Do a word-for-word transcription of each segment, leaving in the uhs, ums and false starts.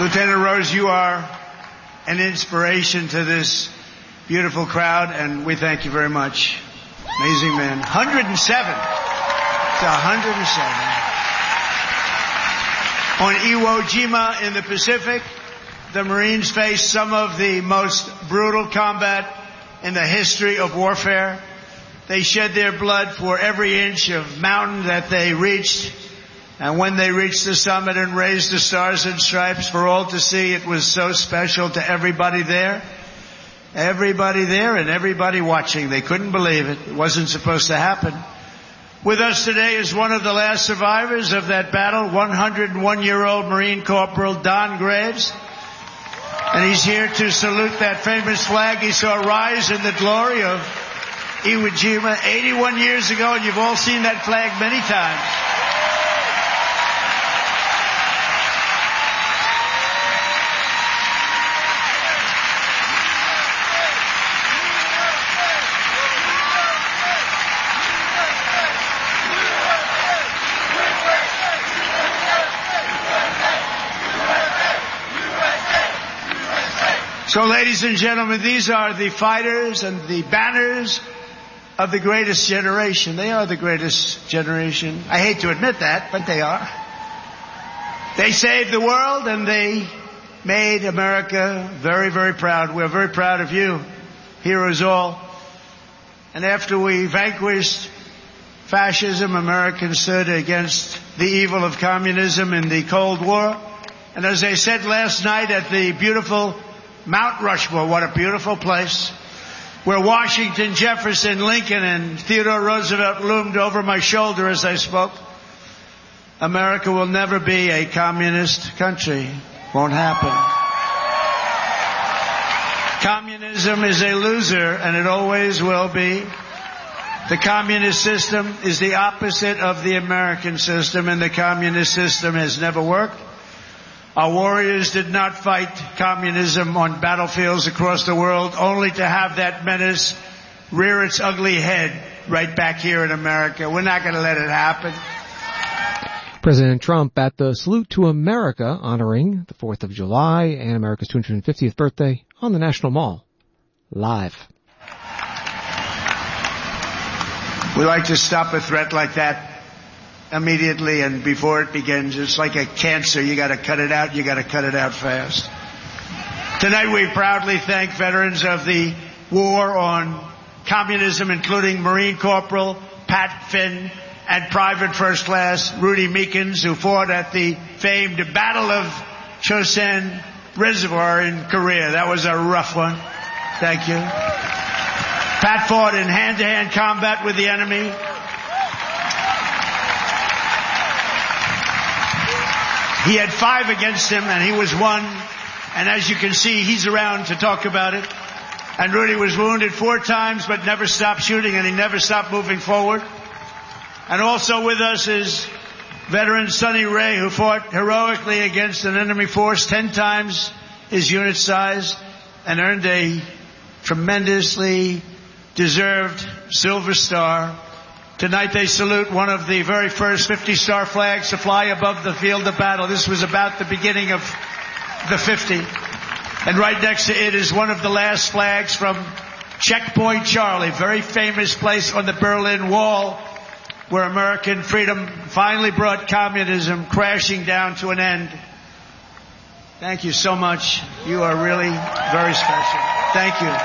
Lieutenant Rose, you are an inspiration to this beautiful crowd, and we thank you very much. Amazing man. one hundred seven. It's one hundred seven. On Iwo Jima in the Pacific, the Marines faced some of the most brutal combat in the history of warfare. They shed their blood for every inch of mountain that they reached. And when they reached the summit and raised the stars and stripes for all to see, it was so special to everybody there. Everybody there and everybody watching. They couldn't believe it. It wasn't supposed to happen. With us today is one of the last survivors of that battle, one hundred one year old Marine Corporal Don Graves. And he's here to salute that famous flag he saw rise in the glory of Iwo Jima eighty-one years ago, and you've all seen that flag many times. So, ladies and gentlemen, these are the fighters and the banners of the greatest generation. They are the greatest generation. I hate to admit that, but they are. They saved the world and they made America very, very proud. We're very proud of you, heroes all. And after we vanquished fascism, Americans stood against the evil of communism in the Cold War. And as I said last night at the beautiful Mount Rushmore, what a beautiful place, where Washington, Jefferson, Lincoln, and Theodore Roosevelt loomed over my shoulder as I spoke. America will never be a communist country. Won't happen. Communism is a loser, and it always will be. The communist system is the opposite of the American system, and the communist system has never worked. Our warriors did not fight communism on battlefields across the world, only to have that menace rear its ugly head right back here in America. We're not going to let it happen. President Trump at the Salute to America, honoring the fourth of July and America's two hundred fiftieth birthday on the National Mall. Live. We like to stop a threat like that immediately and before it begins. It's like a cancer. You got to cut it out. You got to cut it out fast. Tonight we proudly thank veterans of the war on communism, including Marine Corporal Pat Finn and Private First Class Rudy Meekins, who fought at the famed Battle of Chosin Reservoir in Korea. That was a rough one. Thank you. Pat fought in hand-to-hand combat with the enemy. He had five against him, and he was one. And as you can see, he's around to talk about it. And Rudy was wounded four times, but never stopped shooting, and he never stopped moving forward. And also with us is veteran Sonny Ray, who fought heroically against an enemy force ten times his unit size and earned a tremendously deserved Silver Star. Tonight they salute one of the very first fifty-star flags to fly above the field of battle. This was about the beginning of the fifty. And right next to it is one of the last flags from Checkpoint Charlie, very famous place on the Berlin Wall, where American freedom finally brought communism crashing down to an end. Thank you so much. You are really very special. Thank you.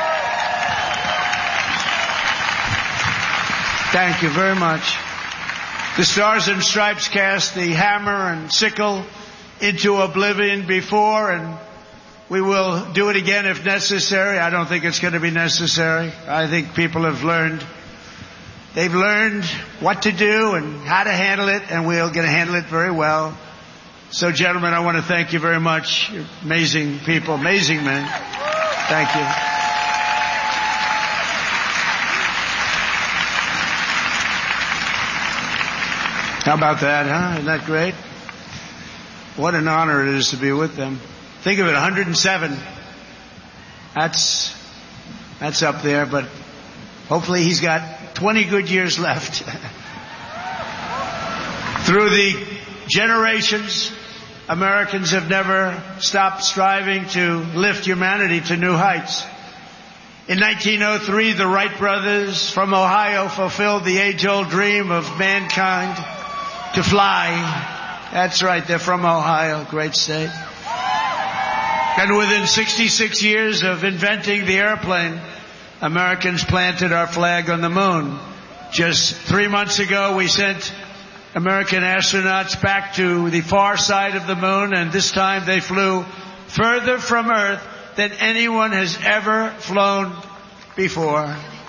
Thank you very much. The Stars and Stripes cast the hammer and sickle into oblivion before, and we will do it again if necessary. I don't think it's going to be necessary. I think people have learned. They've learned what to do and how to handle it, and we're going to handle it very well. So, gentlemen, I want to thank you very much. You're amazing people, amazing men. Thank you. How about that, huh? Isn't that great? What an honor it is to be with them. Think of it, one hundred seven. That's, that's up there, but hopefully he's got twenty good years left. Through the generations, Americans have never stopped striving to lift humanity to new heights. In nineteen oh three, the Wright brothers from Ohio fulfilled the age-old dream of mankind to fly. That's right, they're from Ohio, great state. And within sixty-six years of inventing the airplane, Americans planted our flag on the moon. Just three months ago, we sent American astronauts back to the far side of the moon, and this time they flew further from Earth than anyone has ever flown before.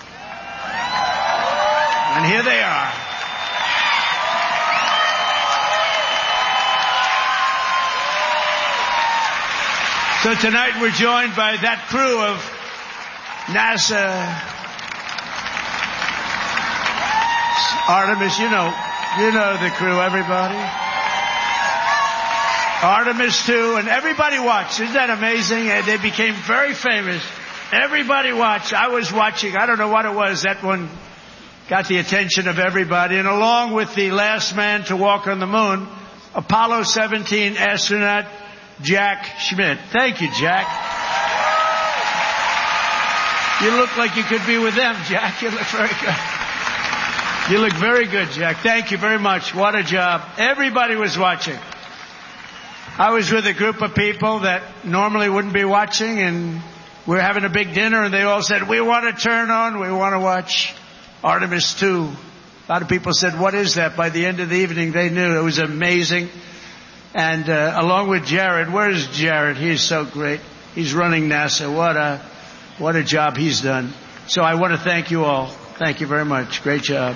And here they are. So tonight we're joined by that crew of NASA Artemis, you know, you know the crew, everybody. Artemis two, and everybody watched. Isn't that amazing? And they became very famous. Everybody watched. I was watching. I don't know what it was. That one got the attention of everybody. And along with the last man to walk on the moon, Apollo seventeen astronaut Jack Schmitt. Thank you, Jack. You look like you could be with them, Jack. You look very good. You look very good, Jack. Thank you very much. What a job. Everybody was watching. I was with a group of people that normally wouldn't be watching, and we were having a big dinner, and they all said, we want to turn on, we want to watch Artemis two. A lot of people said, what is that? By the end of the evening, they knew. It was amazing. And uh, along with Jared, where's Jared? He's so great. He's running NASA. What a, what a job he's done. So I want to thank you all. Thank you very much. Great job.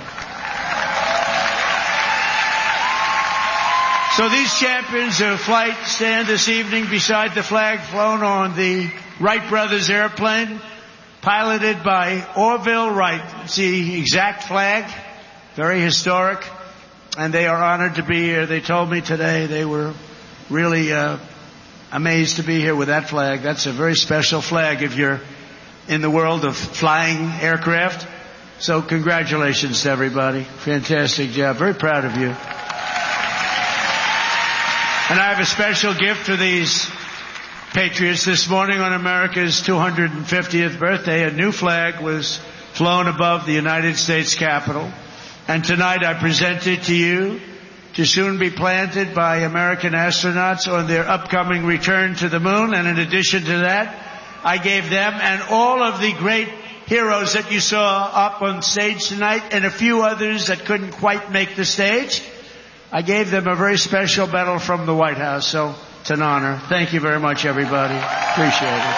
So these champions of flight stand this evening beside the flag flown on the Wright brothers airplane, piloted by Orville Wright. It's the exact flag, very historic, and they are honored to be here. They told me today they were really uh, amazed to be here with that flag. That's a very special flag if you're in the world of flying aircraft. So congratulations to everybody. Fantastic job. Very proud of you. And I have a special gift for these patriots. This morning on America's two hundred fiftieth birthday, a new flag was flown above the United States Capitol. And tonight I present it to you to soon be planted by American astronauts on their upcoming return to the moon. And in addition to that, I gave them and all of the great heroes that you saw up on stage tonight and a few others that couldn't quite make the stage, I gave them a very special medal from the White House. So it's an honor. Thank you very much, everybody. Appreciate it.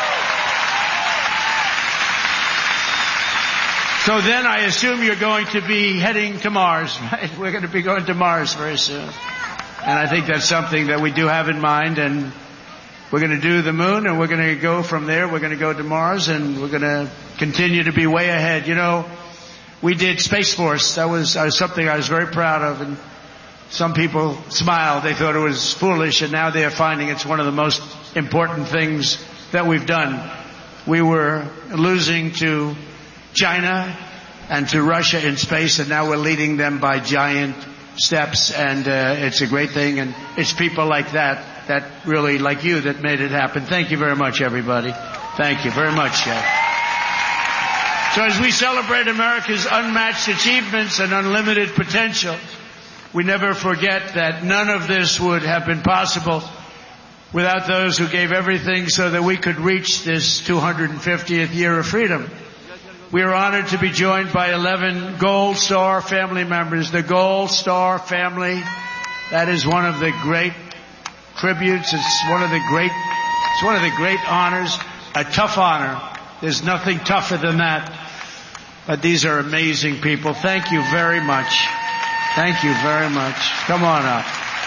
So then I assume you're going to be heading to Mars, right? We're going to be going to Mars very soon. And I think that's something that we do have in mind. And we're going to do the moon, and we're going to go from there. We're going to go to Mars, and we're going to continue to be way ahead. You know, we did Space Force. That was, that was something I was very proud of. And some people smiled. They thought it was foolish, and now they're finding it's one of the most important things that we've done. We were losing to China and to Russia in space, and now we're leading them by giant steps, and uh, it's a great thing, and it's people like that, that really, like you, that made it happen. Thank you very much, everybody. Thank you very much, Jeff. So as we celebrate America's unmatched achievements and unlimited potential, we never forget that none of this would have been possible without those who gave everything so that we could reach this two hundred fiftieth year of freedom. We are honored to be joined by eleven Gold Star family members. The Gold Star family, that is one of the great tributes. It's one of the great, it's one of the great honors, a tough honor. There's nothing tougher than that. But these are amazing people. Thank you very much. Thank you very much. Come on up.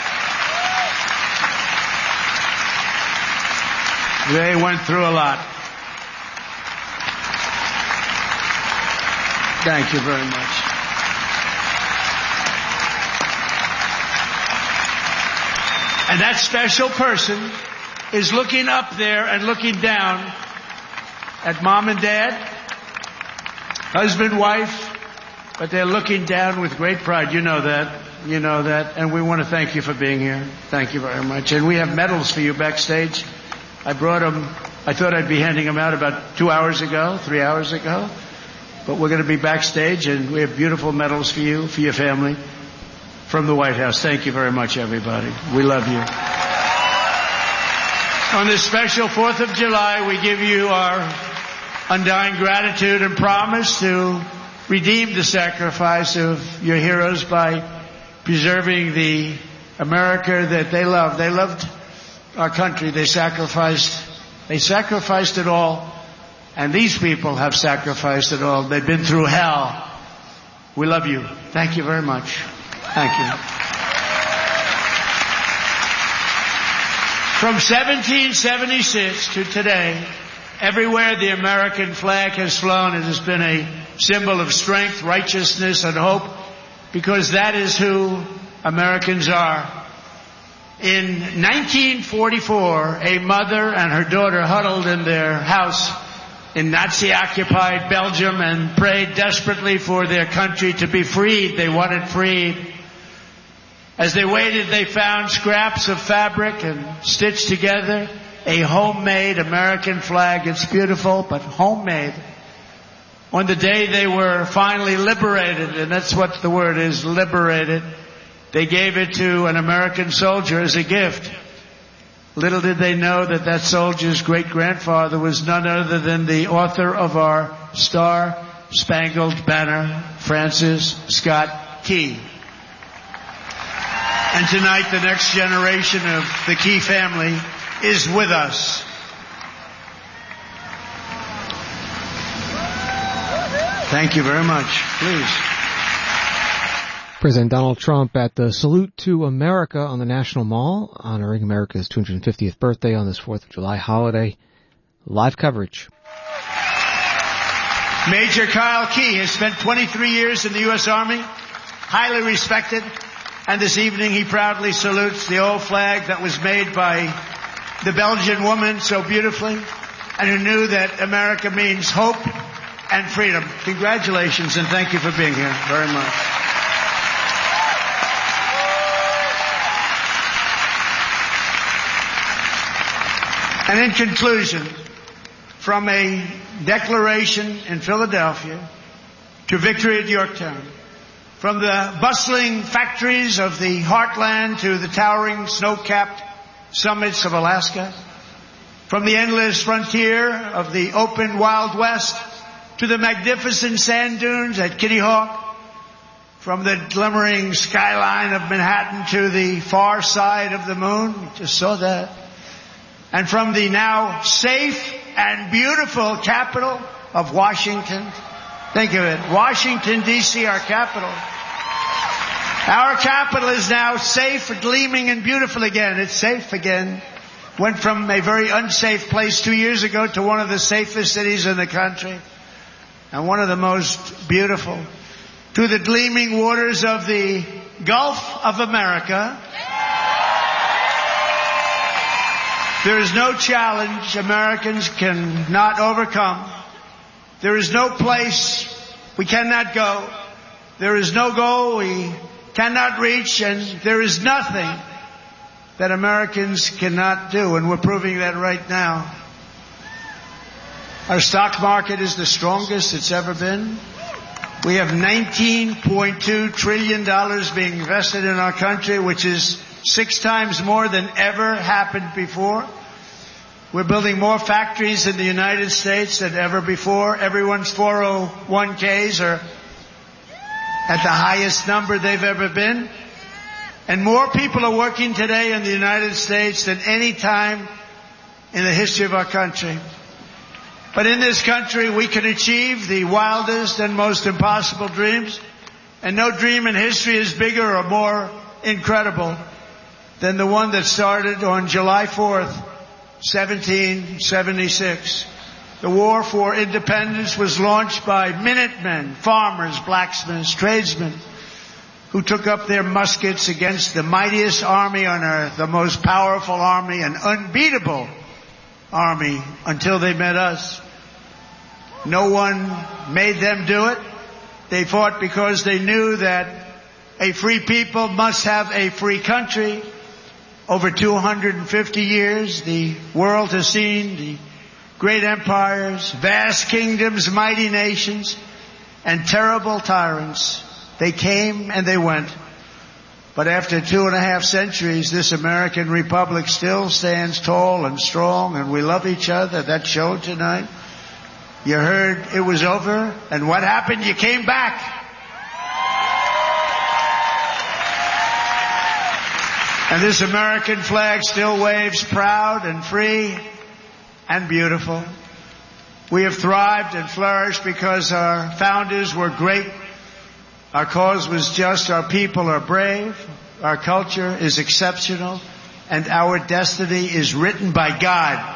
They went through a lot. Thank you very much. And that special person is looking up there and looking down at mom and dad, husband, wife, but they're looking down with great pride. You know that. You know that. And we want to thank you for being here. Thank you very much. And we have medals for you backstage. I brought them. I thought I'd be handing them out about two hours ago, three hours ago. But we're going to be backstage, and we have beautiful medals for you, for your family, from the White House. Thank you very much, everybody. We love you. On this special fourth of July, we give you our undying gratitude and promise to redeem the sacrifice of your heroes by preserving the America that they loved. They loved our country. They sacrificed, they sacrificed it all. And these people have sacrificed it all. They've been through hell. We love you. Thank you very much. Thank you. From seventeen seventy-six to today, everywhere the American flag has flown, it has been a symbol of strength, righteousness, and hope, because that is who Americans are. In nineteen forty-four, a mother and her daughter huddled in their house in Nazi-occupied Belgium and prayed desperately for their country to be freed. They wanted freed. As they waited, they found scraps of fabric and stitched together a homemade American flag. It's beautiful, but homemade. On the day they were finally liberated, and that's what the word is, liberated, they gave it to an American soldier as a gift. Little did they know that that soldier's great-grandfather was none other than the author of our Star-Spangled Banner, Francis Scott Key. And tonight, the next generation of the Key family is with us. Thank you very much. Please. President Donald Trump at the Salute to America on the National Mall, honoring America's two hundred fiftieth birthday on this fourth of July holiday. Live coverage. Major Kyle Key has spent twenty-three years in the U S Army, highly respected, and this evening he proudly salutes the old flag that was made by the Belgian woman so beautifully, and who knew that America means hope and freedom. Congratulations, and thank you for being here very much. And in conclusion, from a declaration in Philadelphia to victory at Yorktown, from the bustling factories of the heartland to the towering snow-capped summits of Alaska, from the endless frontier of the open Wild West to the magnificent sand dunes at Kitty Hawk, from the glimmering skyline of Manhattan to the far side of the moon, you just saw that, and from the now safe and beautiful capital of Washington. Think of it. Washington, D C, our capital. Our capital is now safe, gleaming, and beautiful again. It's safe again. Went from a very unsafe place two years ago to one of the safest cities in the country. And one of the most beautiful. To the gleaming waters of the Gulf of America. There is no challenge Americans cannot overcome. There is no place we cannot go. There is no goal we cannot reach, and there is nothing that Americans cannot do, and we're proving that right now. Our stock market is the strongest it's ever been. We have nineteen point two trillion dollars being invested in our country, which is six times more than ever happened before. We're building more factories in the United States than ever before. Everyone's four oh one k's are at the highest number they've ever been. And more people are working today in the United States than any time in the history of our country. But in this country, we can achieve the wildest and most impossible dreams. And no dream in history is bigger or more incredible than the one that started on July fourth, seventeen seventy-six. The war for independence was launched by Minutemen, farmers, blacksmiths, tradesmen, who took up their muskets against the mightiest army on earth, the most powerful army, an unbeatable army, until they met us. No one made them do it. They fought because they knew that A free people must have a free country. Over two hundred fifty years, the world has seen the great empires, vast kingdoms, mighty nations, and terrible tyrants. They came and they went. But after two and a half centuries, this American republic still stands tall and strong, and we love each other. That showed tonight. You heard it was over, and what happened? You came back. And this American flag still waves proud and free and beautiful. We have thrived and flourished because our founders were great. Our cause was just. Our people are brave. Our culture is exceptional. And our destiny is written by God.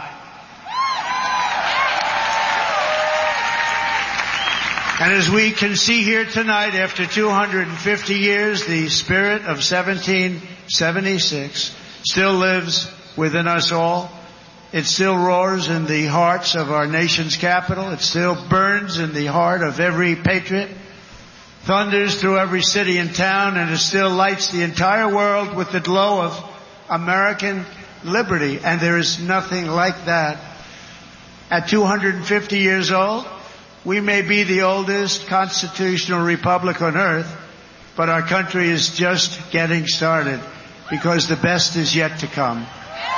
And as we can see here tonight, after two hundred fifty years, the spirit of seventeen seventy-six still lives within us all. It still roars in the hearts of our nation's capital. It still burns in the heart of every patriot, thunders through every city and town, and it still lights the entire world with the glow of American liberty. And there is nothing like that. At two hundred fifty years old, we may be the oldest constitutional republic on earth, but our country is just getting started because the best is yet to come.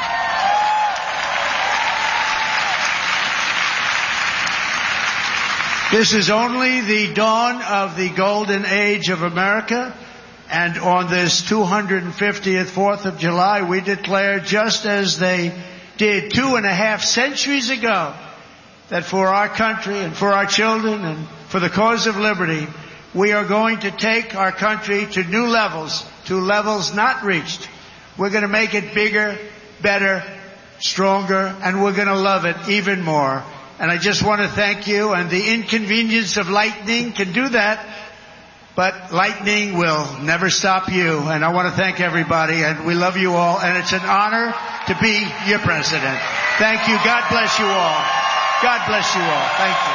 This is only the dawn of the golden age of America, and on this two hundred fiftieth fourth of July, we declare, just as they did two and a half centuries ago, that for our country and for our children and for the cause of liberty, we are going to take our country to new levels, to levels not reached. We're going to make it bigger, better, stronger, and we're going to love it even more. And I just want to thank you, and the inconvenience of lightning can do that, but lightning will never stop you. And I want to thank everybody, and we love you all, and it's an honor to be your president. Thank you. God bless you all. God bless you all. Thank you.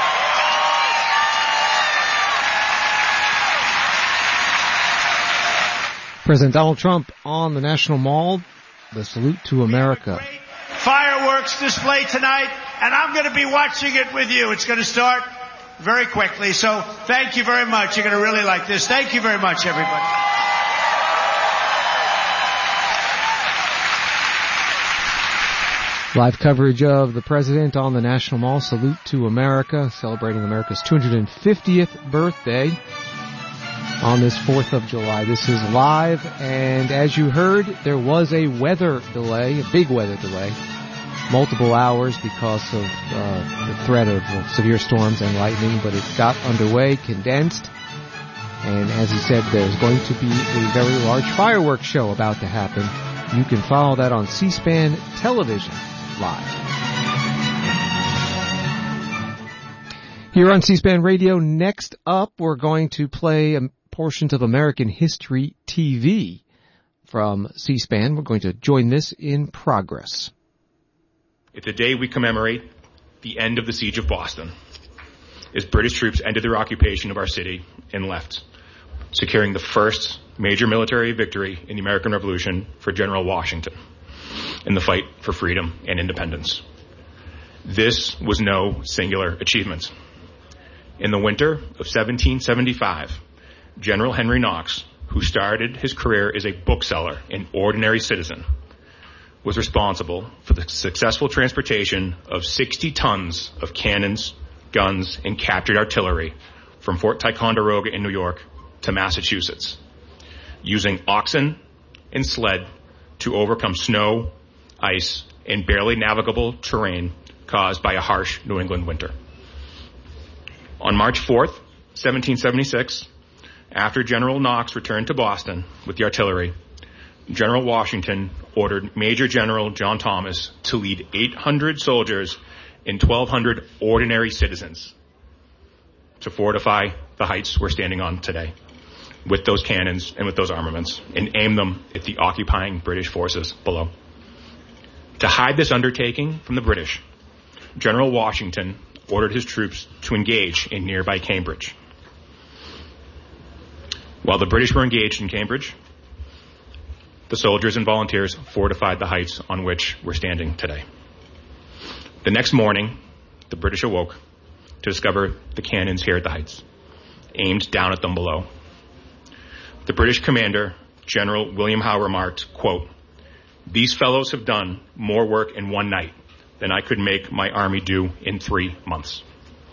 President Donald Trump on the National Mall, the salute to America. Fireworks display tonight, and I'm going to be watching it with you. It's going to start very quickly, so thank you very much. You're going to really like this. Thank you very much, everybody. Live coverage of the President on the National Mall, salute to America, celebrating America's two hundred fiftieth birthday on this fourth of July. This is live, and as you heard, there was a weather delay, a big weather delay, multiple hours because of uh, the threat of uh, severe storms and lightning, but it got underway, condensed, and as he said, there's going to be a very large fireworks show about to happen. You can follow that on C-SPAN television live. Here on C-SPAN Radio, next up, we're going to play portions of American History T V from C-SPAN. We're going to join this in progress. It's a day we commemorate the end of the Siege of Boston, as British troops ended their occupation of our city and left, securing the first major military victory in the American Revolution for General Washington in the fight for freedom and independence. This was no singular achievement. In the winter of seventeen seventy-five, General Henry Knox, who started his career as a bookseller and ordinary citizen, was responsible for the successful transportation of sixty tons of cannons, guns, and captured artillery from Fort Ticonderoga in New York to Massachusetts, using oxen and sled to overcome snow, ice, and barely navigable terrain caused by a harsh New England winter. On March fourth, seventeen seventy-six, after General Knox returned to Boston with the artillery, General Washington ordered Major General John Thomas to lead eight hundred soldiers and twelve hundred ordinary citizens to fortify the heights we're standing on today with those cannons and with those armaments, and aim them at the occupying British forces below. To hide this undertaking from the British, General Washington ordered his troops to engage in nearby Cambridge. While the British were engaged in Cambridge, the soldiers and volunteers fortified the heights on which we're standing today. The next morning, the British awoke to discover the cannons here at the heights, aimed down at them below. The British commander, General William Howe, remarked, quote, "These fellows have done more work in one night than I could make my army do in three months.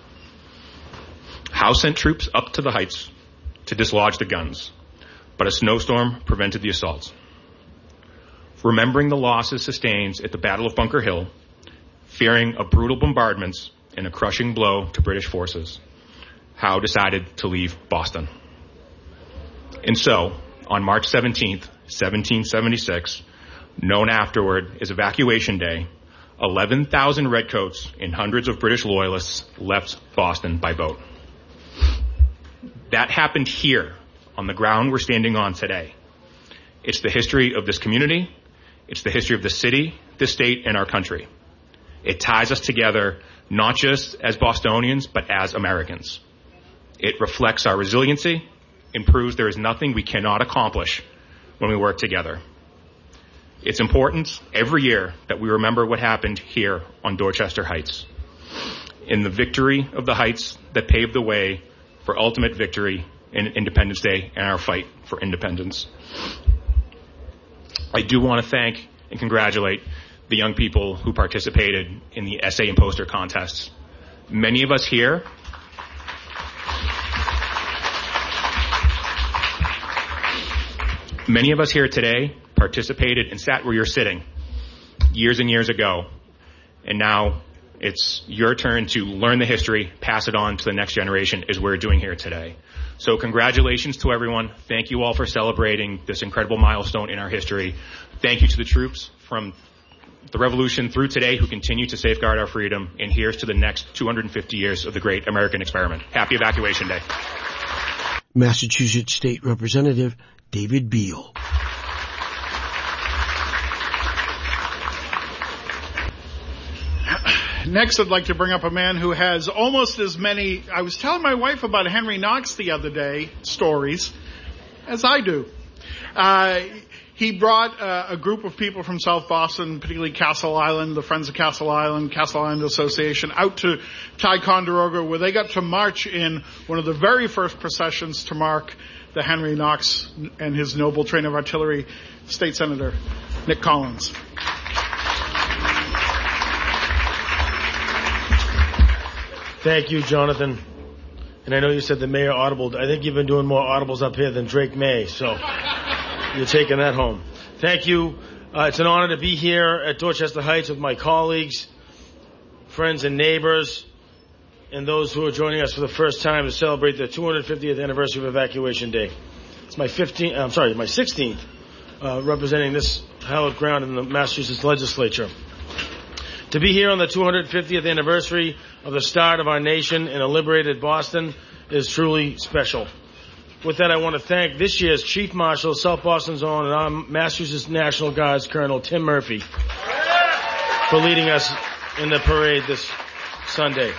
Howe sent troops up to the heights to dislodge the guns, but a snowstorm prevented the assaults. Remembering the losses sustained at the Battle of Bunker Hill, fearing a brutal bombardments and a crushing blow to British forces, Howe decided to leave Boston. And so, on March seventeenth, seventeen seventy-six, known afterward as Evacuation Day, eleven thousand Redcoats and hundreds of British Loyalists left Boston by boat. That happened here, on the ground we're standing on today. It's the history of this community. It's the history of the city, the state, and our country. It ties us together not just as Bostonians, but as Americans. It reflects our resiliency and proves there is nothing we cannot accomplish when we work together. It's important every year that we remember what happened here on Dorchester Heights, in the victory of the Heights that paved the way for ultimate victory in Independence Day and our fight for independence. I do want to thank and congratulate the young people who participated in the essay and poster contests. Many of us here Many of us here today participated and sat where you're sitting years and years ago, and now it's your turn to learn the history, pass it on to the next generation, as we're doing here today. So congratulations to everyone. Thank you all for celebrating this incredible milestone in our history. Thank you to the troops from the Revolution through today who continue to safeguard our freedom. And here's to the next two hundred fifty years of the great American experiment. Happy Evacuation Day. Massachusetts State Representative David Beal. Next, I'd like to bring up a man who has almost as many, I was telling my wife about Henry Knox the other day, stories, as I do. Uh, he brought uh, a group of people from South Boston, particularly Castle Island, the Friends of Castle Island, Castle Island Association, out to Ticonderoga, where they got to march in one of the very first processions to mark the Henry Knox and his noble train of artillery, State Senator Nick Collins. Thank you, Jonathan. And I know you said the mayor audibled. I think you've been doing more audibles up here than Drake May, so you're taking that home. Thank you. Uh, it's an honor to be here at Dorchester Heights with my colleagues, friends, and neighbors, and those who are joining us for the first time to celebrate the two hundred fiftieth anniversary of Evacuation Day. It's my fifteenth, I'm sorry, my sixteenth uh, representing this hallowed ground in the Massachusetts legislature. To be here on the two hundred fiftieth anniversary of the start of our nation in a liberated Boston is truly special. With that, I want to thank this year's Chief Marshal, South Boston's own, and our Massachusetts National Guard's Colonel Tim Murphy for leading us in the parade this Sunday.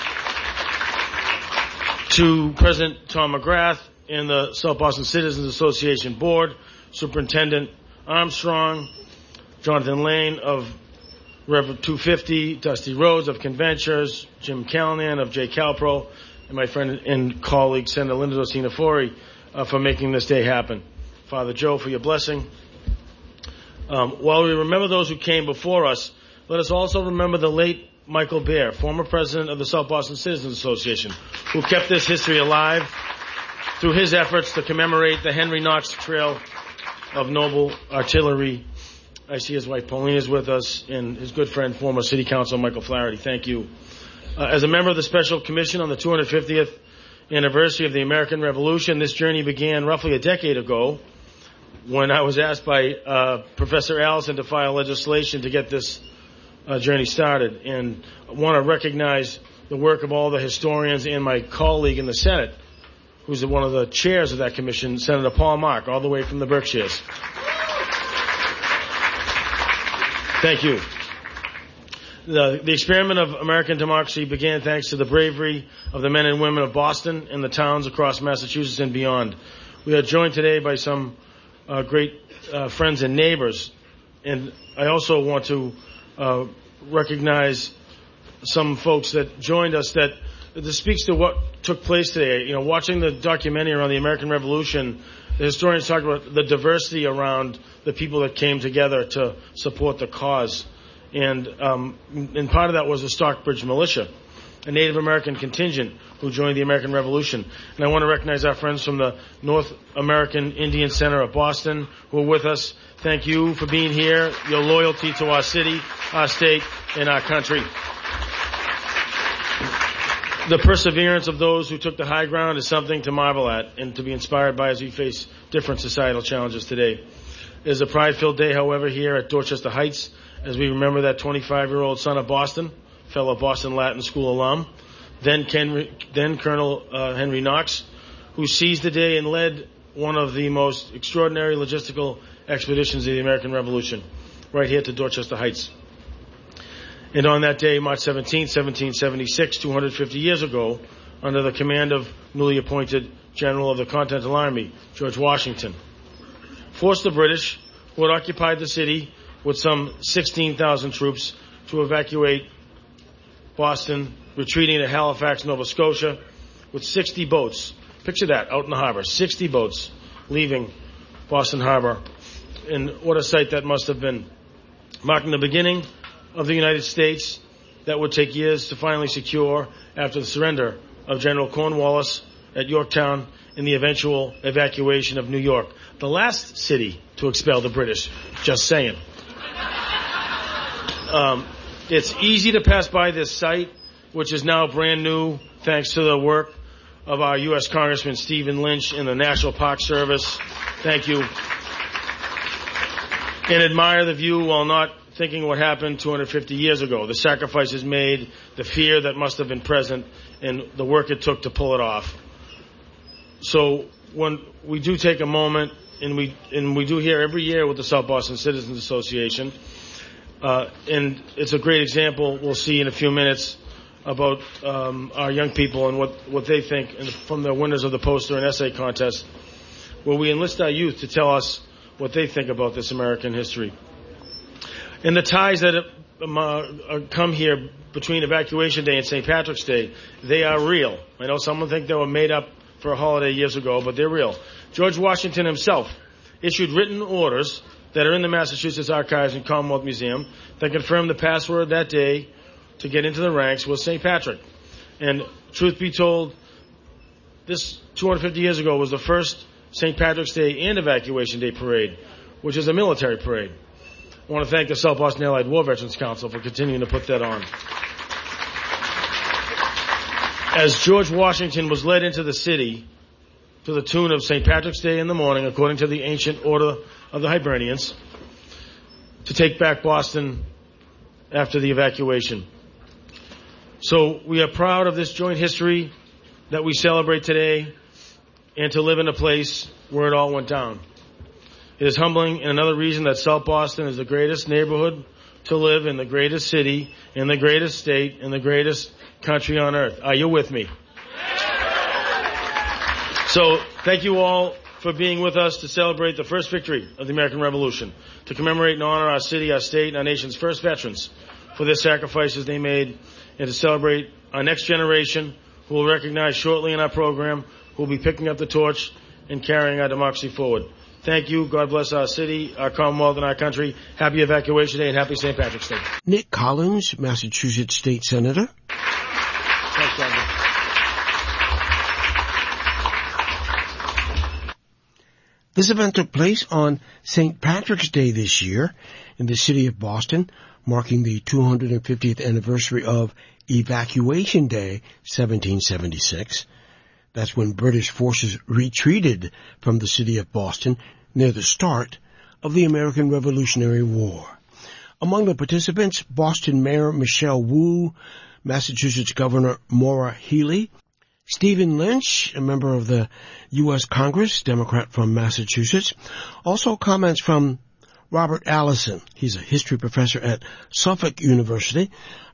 To President Tom McGrath and the South Boston Citizens Association Board, Superintendent Armstrong, Jonathan Lane of Reverend two fifty, Dusty Rhodes of Conventures, Jim Callanan of J. Calpro, and my friend and colleague, Senator Linda Docina-Fori, uh, for making this day happen. Father Joe, for your blessing. Um, while we remember those who came before us, let us also remember the late Michael Baer, former president of the South Boston Citizens Association, who kept this history alive through his efforts to commemorate the Henry Knox Trail of Noble Artillery. I see his wife Pauline is with us, and his good friend, former City Councilor Michael Flaherty. Thank you. Uh, as a member of the Special Commission on the two hundred fiftieth anniversary of the American Revolution, this journey began roughly a decade ago when I was asked by uh, Professor Allison to file legislation to get this uh, journey started. And I want to recognize the work of all the historians and my colleague in the Senate, who's one of the chairs of that commission, Senator Paul Mark, all the way from the Berkshires. Thank you. The, the experiment of American democracy began thanks to the bravery of the men and women of Boston and the towns across Massachusetts and beyond. We are joined today by some uh, great uh, friends and neighbors, and I also want to uh, recognize some folks that joined us that this speaks to what took place today. You know, watching the documentary around the American Revolution, the historians talk about the diversity around the people that came together to support the cause. And, um, and part of that was the Stockbridge Militia, a Native American contingent who joined the American Revolution. And I want to recognize our friends from the North American Indian Center of Boston who are with us. Thank you for being here, your loyalty to our city, our state, and our country. The perseverance of those who took the high ground is something to marvel at and to be inspired by as we face different societal challenges today. It is a pride-filled day, however, here at Dorchester Heights as we remember that twenty-five-year-old son of Boston, fellow Boston Latin School alum, then, Ken, then Colonel uh, Henry Knox, who seized the day and led one of the most extraordinary logistical expeditions of the American Revolution, right here to Dorchester Heights. And on that day, March seventeenth, seventeen seventy-six, two hundred fifty years ago, under the command of newly appointed General of the Continental Army, George Washington, forced the British, who had occupied the city with some sixteen thousand troops, to evacuate Boston, retreating to Halifax, Nova Scotia, with sixty boats. Picture that, out in the harbor, sixty boats leaving Boston Harbor. And what a sight that must have been, marking the beginning of the United States that would take years to finally secure after the surrender of General Cornwallis at Yorktown and the eventual evacuation of New York, the last city to expel the British. Just saying. Um, it's easy to pass by this site, which is now brand new thanks to the work of our U S Congressman Stephen Lynch and the National Park Service. Thank you. And admire the view while not thinking what happened two hundred fifty years ago, the sacrifices made, the fear that must have been present, and the work it took to pull it off. So when we do take a moment, and we and we do here every year with the South Boston Citizens Association, uh, and it's a great example we'll see in a few minutes about um, our young people and what, what they think, and from the winners of the poster and essay contest, where we enlist our youth to tell us what they think about this American history. And the ties that um, uh, come here between Evacuation Day and Saint Patrick's Day, they are real. I know someone think they were made up for a holiday years ago, but they're real. George Washington himself issued written orders that are in the Massachusetts Archives and Commonwealth Museum that confirm the password that day to get into the ranks was Saint Patrick. And truth be told, this two hundred fifty years ago was the first Saint Patrick's Day and Evacuation Day parade, which is a military parade. I want to thank the South Boston Allied War Veterans Council for continuing to put that on. As George Washington was led into the city to the tune of Saint Patrick's Day in the morning, according to the ancient order of the Hibernians, to take back Boston after the evacuation. So we are proud of this joint history that we celebrate today, and to live in a place where it all went down. It is humbling, and another reason that South Boston is the greatest neighborhood to live in, the greatest city, in the greatest state, in the greatest country on earth. Are you with me? So thank you all for being with us to celebrate the first victory of the American Revolution, to commemorate and honor our city, our state, and our nation's first veterans for their sacrifices they made, and to celebrate our next generation, who will recognize shortly in our program, who will be picking up the torch and carrying our democracy forward. Thank you. God bless our city, our Commonwealth, and our country. Happy Evacuation Day and happy Saint Patrick's Day. Nick Collins, Massachusetts State Senator. Thanks, Andrew. This event took place on Saint Patrick's Day this year in the city of Boston, marking the two hundred fiftieth anniversary of Evacuation Day, seventeen seventy-six. That's when British forces retreated from the city of Boston near the start of the American Revolutionary War. Among the participants, Boston Mayor Michelle Wu, Massachusetts Governor Maura Healey, Stephen Lynch, a member of the U S Congress, Democrat from Massachusetts. Also comments from Robert Allison. He's a history professor at Suffolk University,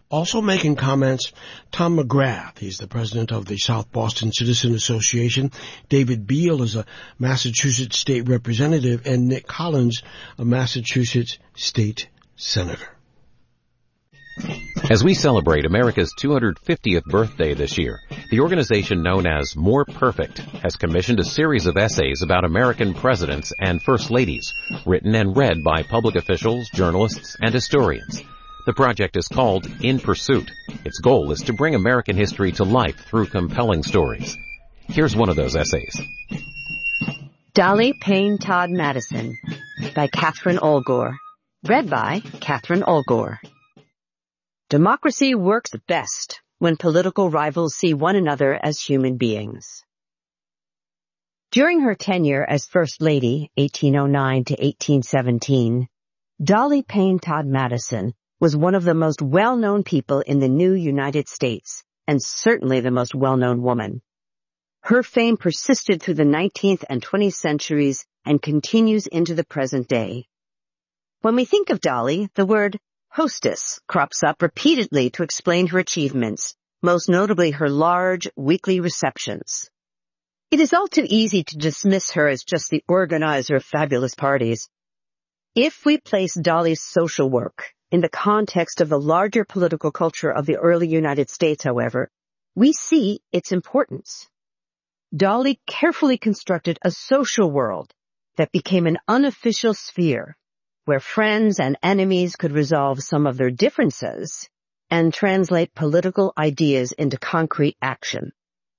Also making comments, Tom McGrath. He's the president of the South Boston Citizen Association. David Beal is a Massachusetts state representative, and Nick Collins, a Massachusetts state senator. As we celebrate America's two hundred fiftieth birthday this year, the organization known as More Perfect has commissioned a series of essays about American presidents and first ladies, written and read by public officials, journalists, and historians. The project is called In Pursuit. Its goal is to bring American history to life through compelling stories. Here's one of those essays. Dolly Payne Todd Madison by Catherine Olgore. Read by Catherine Olgore. Democracy works best when political rivals see one another as human beings. During her tenure as First Lady, eighteen oh nine to eighteen seventeen, Dolly Payne Todd Madison was one of the most well-known people in the new United States, and certainly the most well-known woman. Her fame persisted through the nineteenth and twentieth centuries and continues into the present day. When we think of Dolly, the word hostess crops up repeatedly to explain her achievements, most notably her large weekly receptions. It is all too easy to dismiss her as just the organizer of fabulous parties. If we place Dolly's social work in the context of the larger political culture of the early United States, however, we see its importance. Dolly carefully constructed a social world that became an unofficial sphere where friends and enemies could resolve some of their differences and translate political ideas into concrete action.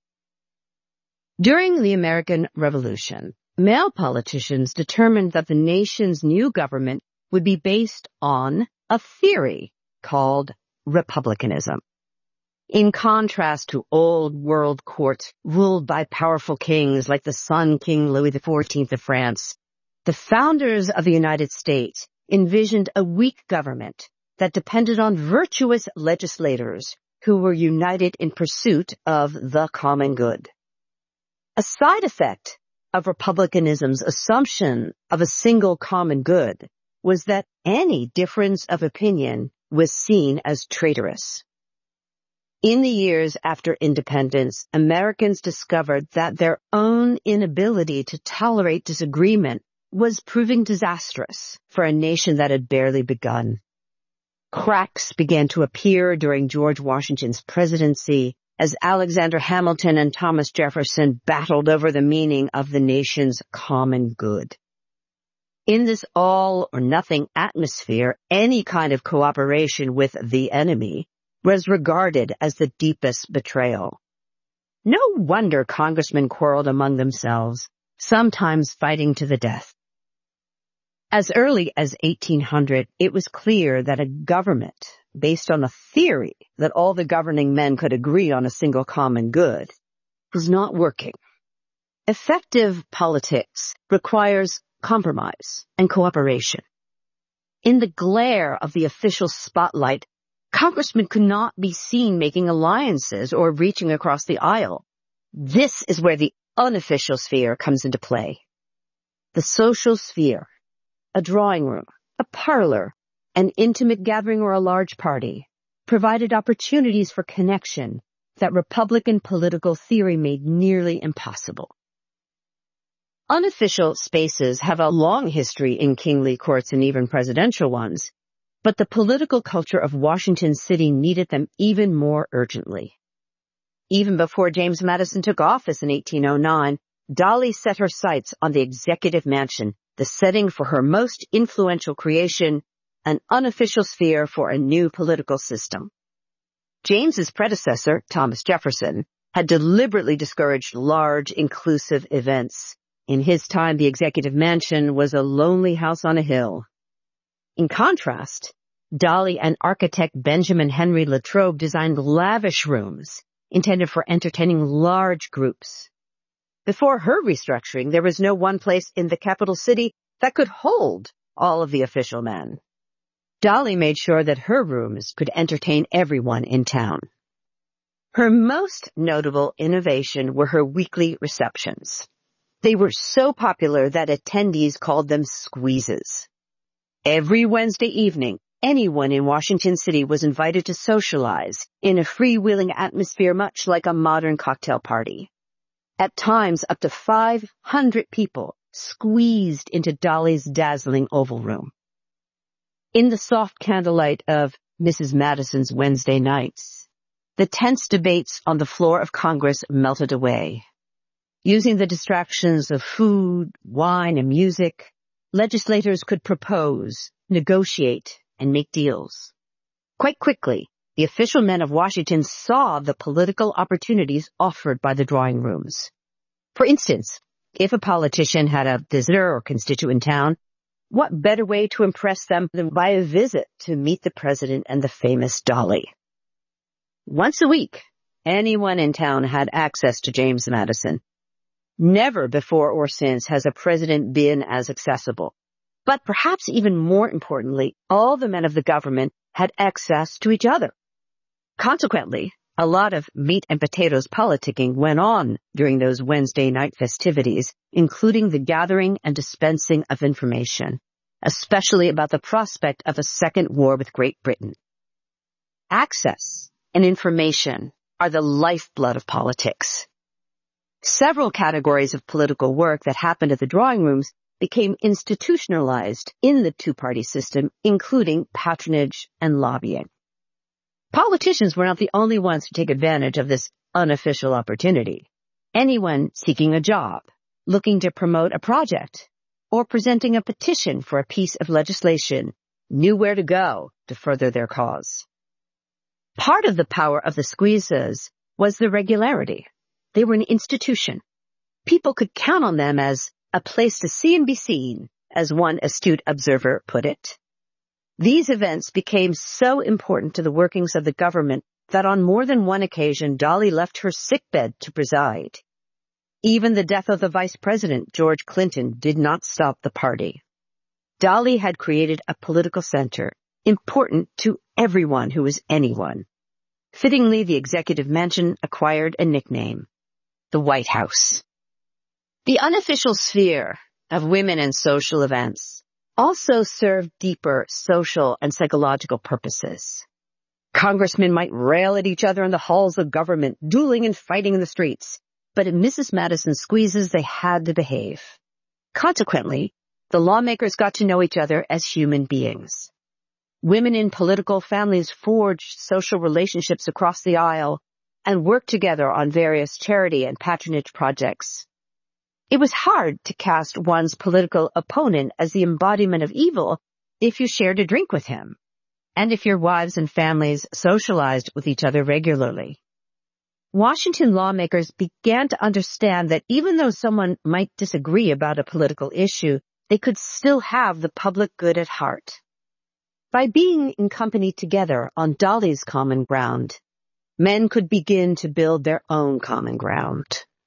During the American Revolution, male politicians determined that the nation's new government would be based on a theory called republicanism. In contrast to old world courts ruled by powerful kings like the Sun King Louis the fourteenth of France, the founders of the United States envisioned a weak government that depended on virtuous legislators who were united in pursuit of the common good. A side effect of republicanism's assumption of a single common good was that any difference of opinion was seen as traitorous. In the years after independence, Americans discovered that their own inability to tolerate disagreement was proving disastrous for a nation that had barely begun. Cracks began to appear during George Washington's presidency as Alexander Hamilton and Thomas Jefferson battled over the meaning of the nation's common good. In this all-or-nothing atmosphere, any kind of cooperation with the enemy was regarded as the deepest betrayal. No wonder congressmen quarreled among themselves, sometimes fighting to the death. As early as eighteen hundred, it was clear that a government based on a theory that all the governing men could agree on a single common good was not working. Effective politics requires compromise and cooperation. In the glare of the official spotlight, congressmen could not be seen making alliances or reaching across the aisle. This is where the unofficial sphere comes into play. The social sphere, a drawing room, a parlor, an intimate gathering or a large party, provided opportunities for connection that Republican political theory made nearly impossible. Unofficial spaces have a long history in kingly courts and even presidential ones, but the political culture of Washington City needed them even more urgently. Even before James Madison took office in eighteen oh nine, Dolly set her sights on the Executive Mansion, the setting for her most influential creation, an unofficial sphere for a new political system. James's predecessor, Thomas Jefferson, had deliberately discouraged large, inclusive events. In his time, the Executive Mansion was a lonely house on a hill. In contrast, Dolly and architect Benjamin Henry Latrobe designed lavish rooms intended for entertaining large groups. Before her restructuring, there was no one place in the capital city that could hold all of the official men. Dolly made sure that her rooms could entertain everyone in town. Her most notable innovation were her weekly receptions. They were so popular that attendees called them squeezes. Every Wednesday evening, Anyone in Washington City was invited to socialize in a freewheeling atmosphere much like a modern cocktail party. At times, up to five hundred people squeezed into Dolly's dazzling oval room. In the soft candlelight of Missus Madison's Wednesday nights, the tense debates on the floor of Congress melted away. Using the distractions of food, wine, and music, legislators could propose, negotiate, and make deals. Quite quickly, the official men of Washington saw the political opportunities offered by the drawing rooms. For instance, if a politician had a visitor or constituent in town, what better way to impress them than by a visit to meet the president and the famous Dolly? Once a week, anyone in town had access to James Madison. Never before or since has a president been as accessible. But perhaps even more importantly, all the men of the government had access to each other. Consequently, a lot of meat and potatoes politicking went on during those Wednesday night festivities, including the gathering and dispensing of information, especially about the prospect of a second war with Great Britain. Access and information are the lifeblood of politics. Several categories of political work that happened at the drawing rooms became institutionalized in the two-party system, including patronage and lobbying. Politicians were not the only ones to take advantage of this unofficial opportunity. Anyone seeking a job, looking to promote a project, or presenting a petition for a piece of legislation knew where to go to further their cause. Part of the power of the squeezes was the regularity. They were an institution. People could count on them as a place to see and be seen, as one astute observer put it. These events became so important to the workings of the government that on more than one occasion Dolly left her sickbed to preside. Even the death of the vice president, George Clinton, did not stop the party. Dolly had created a political center, important to everyone who was anyone. Fittingly, the executive mansion acquired a nickname, the White House. The unofficial sphere of women and social events also served deeper social and psychological purposes. Congressmen might rail at each other in the halls of government, dueling and fighting in the streets, but at Missus Madison's squeezes they had to behave. Consequently, the lawmakers got to know each other as human beings. Women in political families forged social relationships across the aisle and worked together on various charity and patronage projects. It was hard to cast one's political opponent as the embodiment of evil if you shared a drink with him, and if your wives and families socialized with each other regularly. Washington lawmakers began to understand that even though someone might disagree about a political issue, they could still have the public good at heart. By being in company together on Dolly's common ground, men could begin to build their own common ground.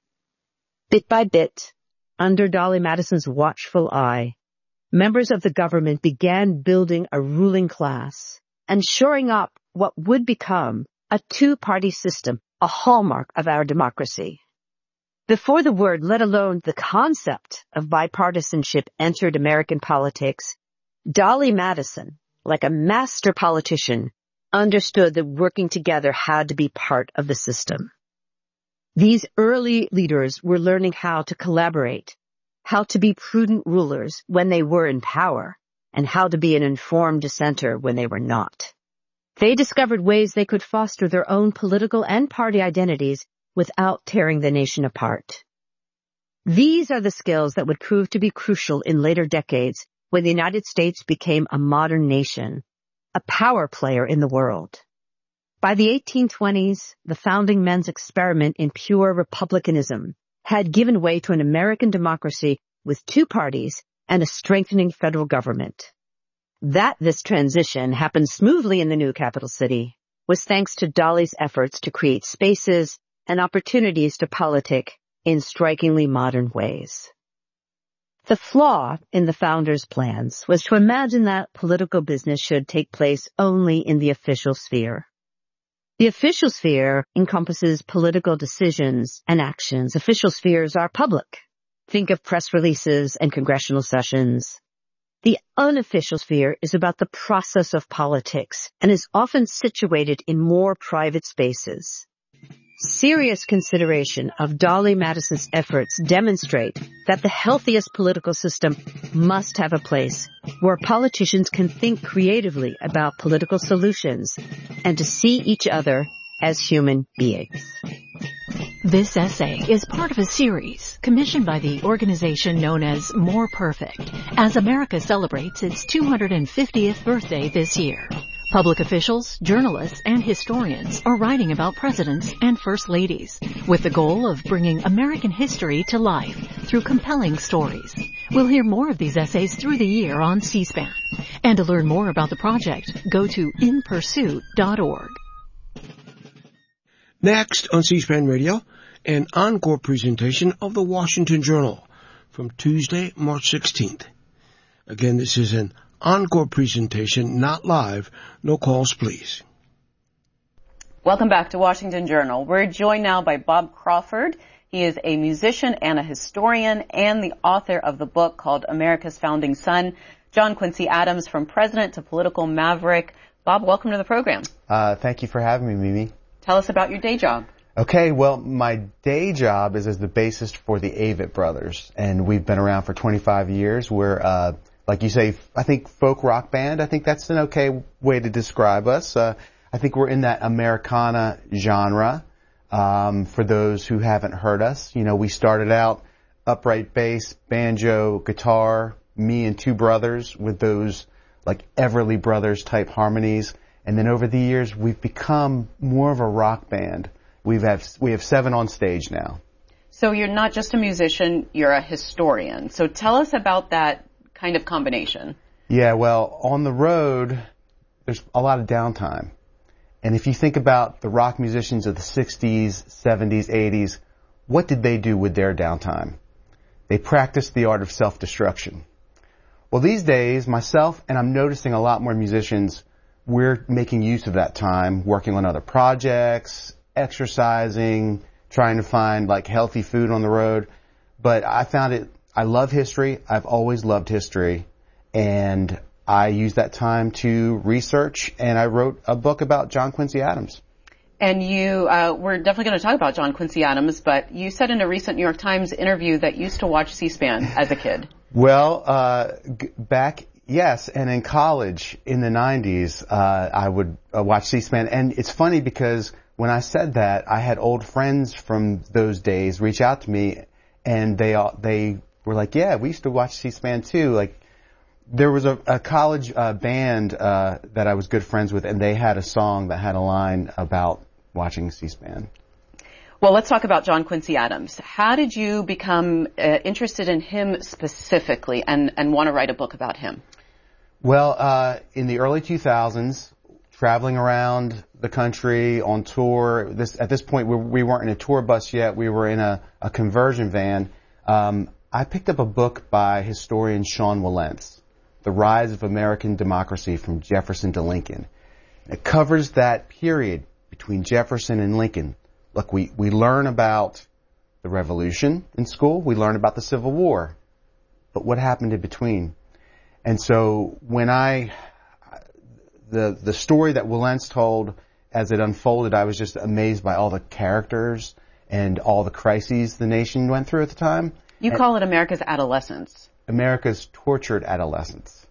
Bit by bit, under Dolly Madison's watchful eye, members of the government began building a ruling class and shoring up what would become a two-party system, a hallmark of our democracy. Before the word, let alone the concept of bipartisanship entered American politics, Dolly Madison, like a master politician, understood that working together had to be part of the system. These early leaders were learning how to collaborate, how to be prudent rulers when they were in power, and how to be an informed dissenter when they were not. They discovered ways they could foster their own political and party identities without tearing the nation apart. These are the skills that would prove to be crucial in later decades when the United States became a modern nation, a power player in the world. By the eighteen twenties, the founding men's experiment in pure republicanism had given way to an American democracy with two parties and a strengthening federal government. That this transition happened smoothly in the new capital city was thanks to Dolly's efforts to create spaces and opportunities to politic in strikingly modern ways. The flaw in the founders' plans was to imagine that political business should take place only in the official sphere. The official sphere encompasses political decisions and actions. Official spheres are public. Think of press releases and congressional sessions. The unofficial sphere is about the process of politics and is often situated in more private spaces. Serious consideration of Dolly Madison's efforts demonstrate that the healthiest political system must have a place where politicians can think creatively about political solutions and to see each other as human beings. This essay is part of a series commissioned by the organization known as More Perfect as America celebrates its two hundred fiftieth birthday this year. Public officials, journalists, and historians are writing about presidents and first ladies with the goal of bringing American history to life through compelling stories. We'll hear more of these essays through the year on C-SPAN. And to learn more about the project, go to in pursuit dot org. Next on C-SPAN Radio, an encore presentation of the Washington Journal from Tuesday, March sixteenth. Again, this is an encore presentation, not live. No calls, please. Welcome back to Washington Journal. We're joined now by Bob Crawford. He is a musician and a historian and the author of the book called America's Founding Son, John Quincy Adams, From President to Political Maverick. Bob, welcome to the program. Uh, thank you for having me, Mimi. Tell us about your day job. Okay, well, my day job is as the bassist for the Avett Brothers, and we've been around for twenty-five years. We're, uh, like you say, I think folk rock band. I think that's an okay way to describe us. Uh, I think we're in that Americana genre. Um, for those who haven't heard us, you know, we started out upright bass, banjo, guitar, me and two brothers with those like Everly Brothers type harmonies. And then over the years, we've become more of a rock band. We've have, we have seven on stage now. So you're not just a musician, you're a historian. So tell us about that kind of combination. Yeah, well, on the road, there's a lot of downtime. And if you think about the rock musicians of the sixties, seventies, eighties, what did they do with their downtime? They practiced the art of self-destruction. Well, these days, myself, and I'm noticing a lot more musicians, we're making use of that time, working on other projects, exercising, trying to find like healthy food on the road. But I found it, I love history. I've always loved history. And I used that time to research, and I wrote a book about John Quincy Adams. And you, uh, we're definitely going to talk about John Quincy Adams, but you said in a recent New York Times interview that you used to watch C-SPAN as a kid. Well, uh, g- back, yes, and in college in the nineties, uh, I would uh, watch C-SPAN. And it's funny because when I said that, I had old friends from those days reach out to me, and they all, they were like, yeah, we used to watch C-SPAN too. Like, there was a, a college uh, band uh, that I was good friends with, and they had a song that had a line about watching C-SPAN. Well, let's talk about John Quincy Adams. How did you become uh, interested in him specifically and, and want to write a book about him? Well, uh, in the early two thousands, traveling around the country on tour, this, at this point we, we weren't in a tour bus yet, we were in a, a conversion van. Um, I picked up a book by historian Sean Wilentz, The Rise of American Democracy from Jefferson to Lincoln. It covers that period between Jefferson and Lincoln. Look, we, we learn about the Revolution in school. We learn about the Civil War. But what happened in between? And so when I, the, the story that Wilentz told as it unfolded, I was just amazed by all the characters and all the crises the nation went through at the time. You and call it America's adolescence. America's tortured adolescence.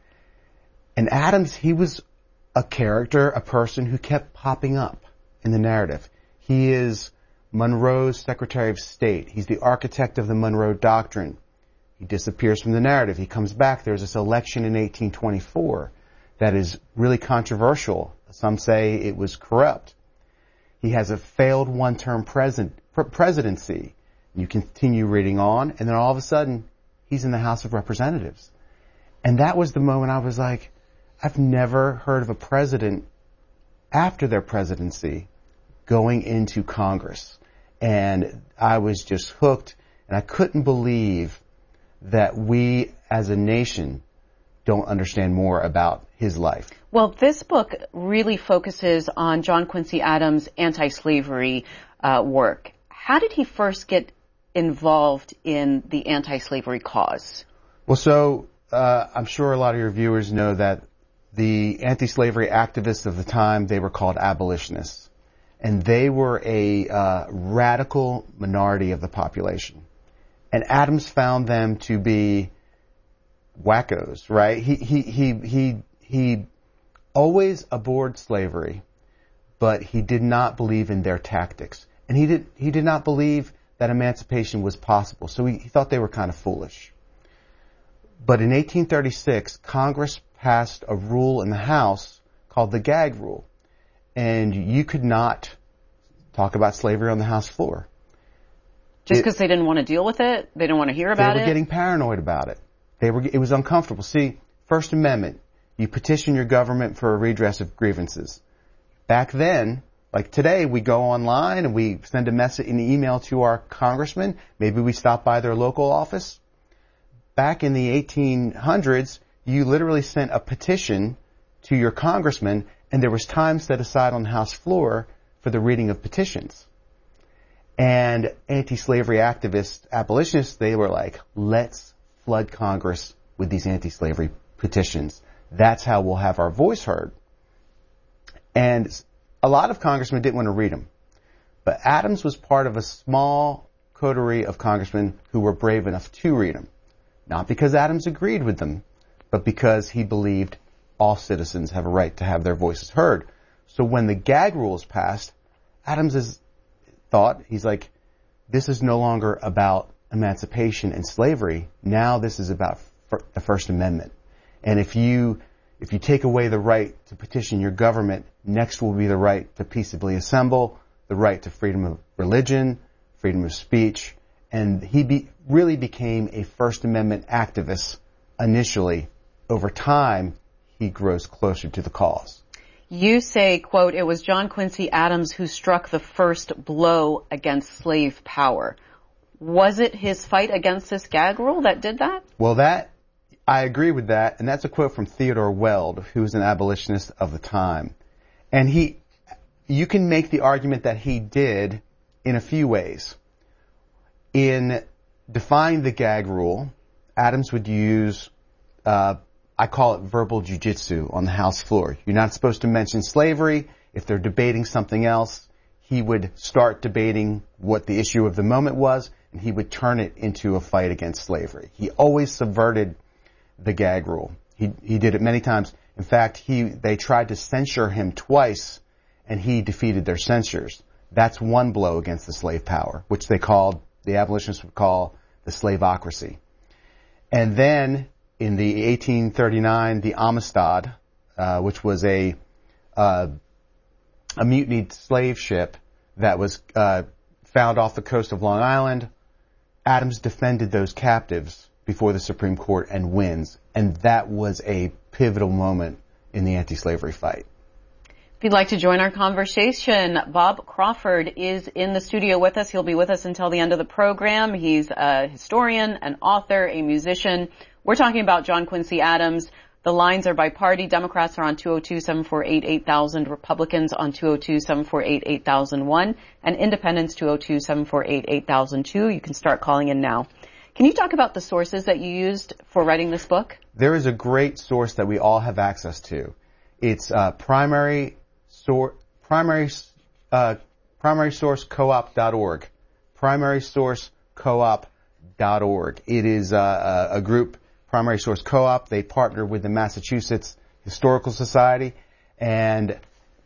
And Adams, he was a character, a person who kept popping up in the narrative. He is Monroe's Secretary of State. He's the architect of the Monroe Doctrine. He disappears from the narrative. He comes back. There's this election in eighteen twenty-four that is really controversial. Some say it was corrupt. He has a failed one-term president, presidency. You continue reading on, and then all of a sudden, he's in the House of Representatives. And that was the moment I was like, I've never heard of a president after their presidency going into Congress. And I was just hooked, and I couldn't believe that we as a nation don't understand more about his life. Well, this book really focuses on John Quincy Adams' anti-slavery uh, work. How did he first get involved in the anti-slavery cause? Well, so uh, I'm sure a lot of your viewers know that the anti-slavery activists of the time, they were called abolitionists. And they were a uh, radical minority of the population. And Adams found them to be wackos, right? He, he, he, he, he always abhorred slavery, but he did not believe in their tactics. And he did, he did not believe that emancipation was possible. So he, he thought they were kind of foolish. But in eighteen thirty-six, Congress passed a rule in the House called the gag rule. And you could not talk about slavery on the House floor. Just because they didn't want to deal with it? They didn't want to hear about it? They were it? getting paranoid about it. They were, it was uncomfortable. See, First Amendment, you petition your government for a redress of grievances. Back then, like today, we go online and we send a message, an email to our congressman. Maybe we stop by their local office. Back in the eighteen hundreds, you literally sent a petition to your congressman, and there was time set aside on the House floor for the reading of petitions. And anti-slavery activists, abolitionists, they were like, let's flood Congress with these anti-slavery petitions. That's how we'll have our voice heard. And a lot of congressmen didn't want to read them. But Adams was part of a small coterie of congressmen who were brave enough to read them. Not because Adams agreed with them, but because he believed all citizens have a right to have their voices heard. So when the gag rule is passed, Adams is thought, he's like, this is no longer about emancipation and slavery. Now this is about f- the First Amendment. And if you, if you take away the right to petition your government, next will be the right to peaceably assemble, the right to freedom of religion, freedom of speech. And he be, really became a First Amendment activist initially. Over time, he grows closer to the cause. You say, quote, it was John Quincy Adams who struck the first blow against slave power. Was it his fight against this gag rule that did that? Well, that, I agree with that. And that's a quote from Theodore Weld, who was an abolitionist of the time. And he, you can make the argument that he did in a few ways. In defying the gag rule, Adams would use, uh, I call it verbal jujitsu on the House floor. You're not supposed to mention slavery. If they're debating something else, he would start debating what the issue of the moment was, and he would turn it into a fight against slavery. He always subverted the gag rule. He, he did it many times. In fact, he, they tried to censure him twice, and he defeated their censures. That's one blow against the slave power, which they called, the abolitionists would call the slaveocracy. And then, in the eighteen thirty-nine, the Amistad, uh, which was a uh, a mutinied slave ship that was uh, found off the coast of Long Island, Adams defended those captives before the Supreme Court and wins. And that was a pivotal moment in the anti-slavery fight. If you'd like to join our conversation, Bob Crawford is in the studio with us. He'll be with us until the end of the program. He's a historian, an author, a musician. We're talking about John Quincy Adams. The lines are by party. Democrats are on two oh two, seven four eight, eight thousand. Republicans on two oh two, seven four eight, eight thousand one. And Independents two oh two, seven four eight, eight thousand two. You can start calling in now. Can you talk about the sources that you used for writing this book? There is a great source that we all have access to. It's uh, primary sor- primary uh, primary source co-op dot org. primary source co-op dot org. It is uh, a group, Primary Source Co-op. They partner with the Massachusetts Historical Society. And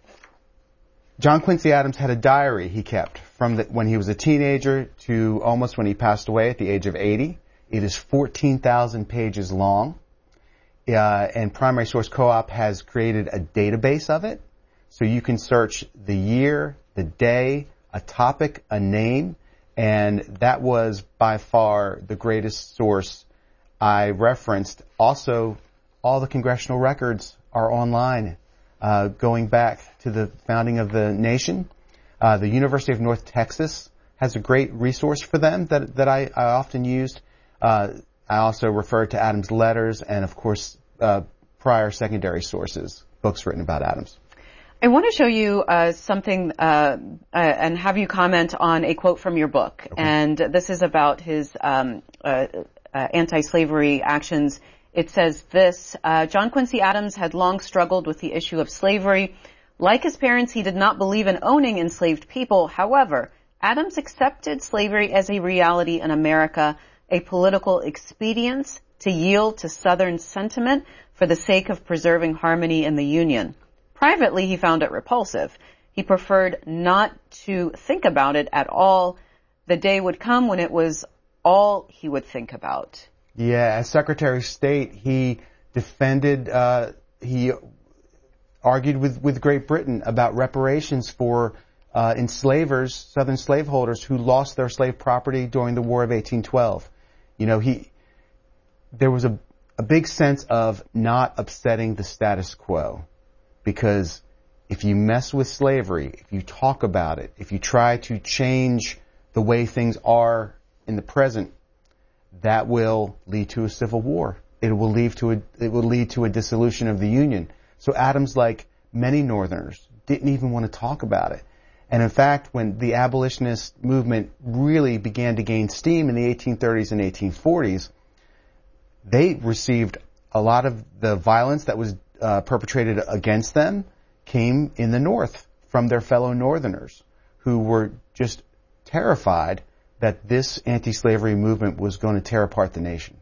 John Quincy Adams had a diary he kept from the, when he was a teenager to almost when he passed away at the age of eighty. It is fourteen thousand pages long. Uh, and Primary Source Co-op has created a database of it. So you can search the year, the day, a topic, a name, and that was by far the greatest source I referenced. Also, all the congressional records are online, uh, going back to the founding of the nation. Uh, the University of North Texas has a great resource for them that, that I, I often used. Uh, I also referred to Adams' letters and, of course, uh, prior secondary sources, books written about Adams. I want to show you uh, something uh, uh, and have you comment on a quote from your book. Okay. And this is about his um, uh, uh, anti-slavery actions It says this, uh, John Quincy Adams had long struggled with the issue of slavery. Like his parents, he did not believe in owning enslaved people. However, Adams accepted slavery as a reality in America, a political expedience to yield to Southern sentiment for the sake of preserving harmony in the Union. Privately, he found it repulsive. He preferred not to think about it at all. The day would come when it was all he would think about. Yeah, as Secretary of State, he defended, uh, he argued with, with Great Britain about reparations for uh, enslavers, Southern slaveholders who lost their slave property during the War of eighteen twelve. You know, he, there was a, a big sense of not upsetting the status quo, because if you mess with slavery, if you talk about it, if you try to change the way things are in the present, that will lead to a civil war. It will lead to a, it will lead to a dissolution of the Union. So Adams, like many Northerners, didn't even want to talk about it. And in fact, when the abolitionist movement really began to gain steam in the eighteen thirties and eighteen forties, they received a lot of the violence that was uh, perpetrated against them came in the North from their fellow Northerners who were just terrified that this anti-slavery movement was going to tear apart the nation.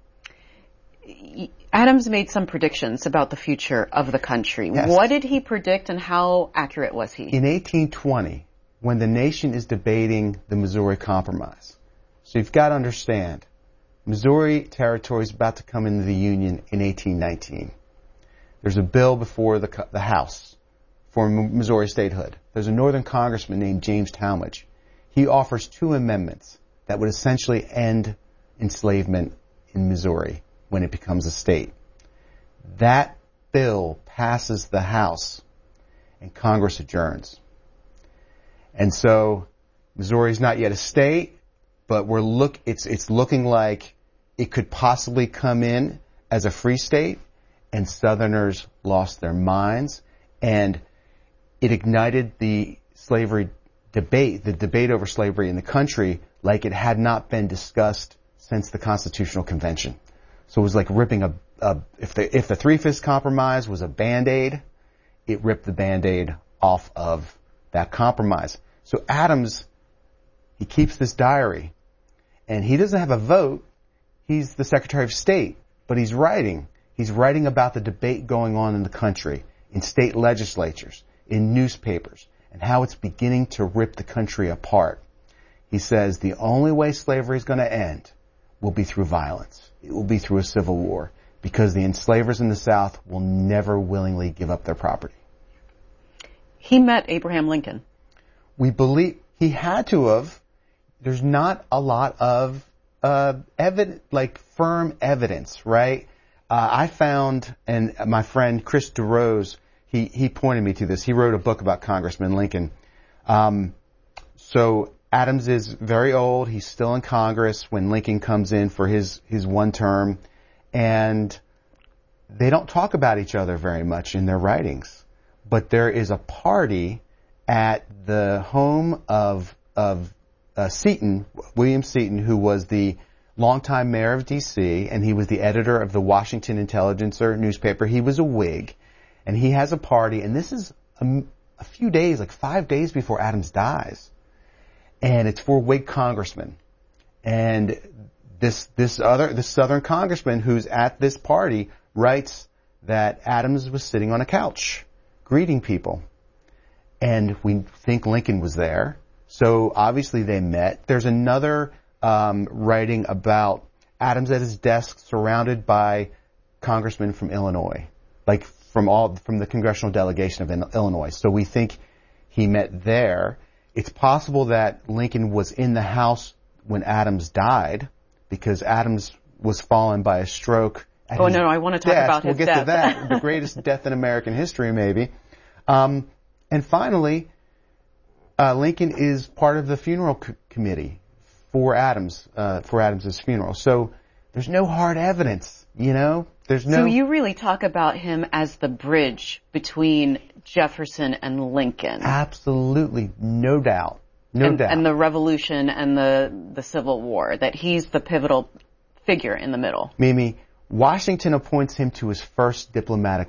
Adams made some predictions about the future of the country. Yes. What did he predict and how accurate was he? In eighteen twenty, when the nation is debating the Missouri Compromise, so you've got to understand, Missouri Territory is about to come into the Union in eighteen nineteen. There's a bill before the, the House for Missouri statehood. There's a Northern congressman named James Talmadge. He offers two amendments that would essentially end enslavement in Missouri when it becomes a state. That bill passes the House and Congress adjourns. And so Missouri's not yet a state, but we're look it's it's looking like it could possibly come in as a free state, and Southerners lost their minds, and it ignited the slavery debate, the debate over slavery in the country, like it had not been discussed since the Constitutional Convention. So it was like ripping a, a if the if the Three-Fifths Compromise was a Band-Aid, it ripped the Band-Aid off of that compromise. So Adams, he keeps this diary, and he doesn't have a vote. He's the Secretary of State, but he's writing. He's writing about the debate going on in the country, in state legislatures, in newspapers, and how it's beginning to rip the country apart. He says the only way slavery is going to end will be through violence. It will be through a civil war, because the enslavers in the South will never willingly give up their property. He met Abraham Lincoln. We believe he had to have. There's not a lot of uh, evidence, like firm evidence, right? Uh, I found, and my friend Chris DeRose, he, he pointed me to this. He wrote a book about Congressman Lincoln. Um, so Adams is very old. He's still in Congress when Lincoln comes in for his, his one term. And they don't talk about each other very much in their writings. But there is a party at the home of, of uh, Seton, William Seton, who was the longtime mayor of D C, and he was the editor of the Washington Intelligencer newspaper. He was a Whig, and he has a party, and this is a, a few days, like five days before Adams dies, and it's for Whig congressmen. And this this other this Southern congressman who's at this party writes that Adams was sitting on a couch greeting people, and we think Lincoln was there. So obviously they met. There's another Um, writing about Adams at his desk surrounded by congressmen from Illinois, like from all, from the congressional delegation of Illinois. So we think he met there. It's possible that Lincoln was in the House when Adams died, because Adams was fallen by a stroke. At oh, no, no, I want to talk desk. about we'll his death. death. We'll get to that. The greatest death in American history, maybe. Um, and finally, uh, Lincoln is part of the funeral co- committee for Adams, uh, for Adams's funeral. So there's no hard evidence, you know? There's no... So you really talk about him as the bridge between Jefferson and Lincoln. Absolutely. No doubt. No and, doubt. And the Revolution and the, the Civil War, that he's the pivotal figure in the middle. Mimi, Washington appoints him to his first diplomatic